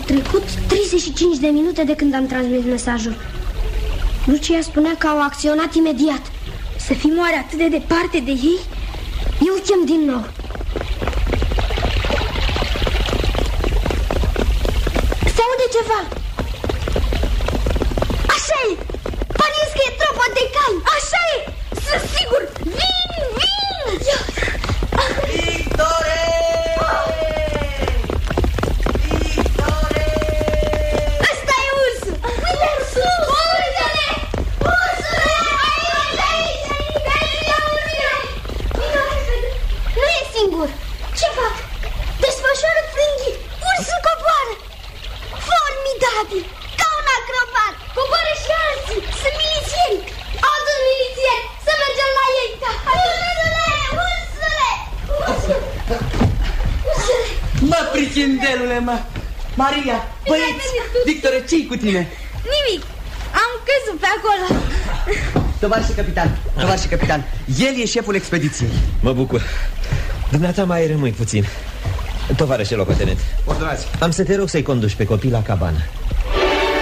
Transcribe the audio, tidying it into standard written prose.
trecut 35 de minute de când am transmis mesajul. Lucia spunea că au acționat imediat. Să fim oare atât de departe de ei? Eu chem din nou. Se aude ceva. Așa e! Părinți că e tropa de cai. Așa e! Sunt sigur! Vin! Victore! Victore! Ăsta e ursul! Uite! Ursule! Ursule! Aici! Nu e singur! Ce fac? Desfășoară frânghii! Ursul coboară! Formidabil! Ca un acrobat! Coboară și alții! Sunt milițieni! Adun milițieni! Să mergem la ei! Ursule! Ursule! Ursule! Mă, prichindelule, mă! Maria, băieți, Victore, ce-i cu tine? Nimic! Am căzut pe acolo! Tovarășe capitan, el e șeful expediției. Mă bucur. Dumneata mai rămâi puțin. Tovarășe locotenent, Ordonați. am să te rog să-i conduci pe copii la cabană.